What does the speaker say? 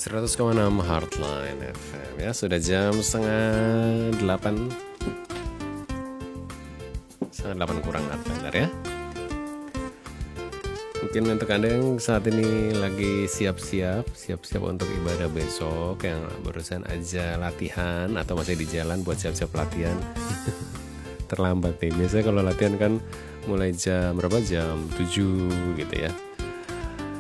100,6 Heartline FM ya. Sudah jam setengah 8 kurang benar ya. Mungkin untuk Anda yang saat ini lagi siap-siap untuk ibadah besok, yang barusan aja latihan atau masih di jalan buat siap-siap latihan. Terlambat nih. Biasanya kalau latihan kan mulai jam berapa? Jam 7 gitu ya.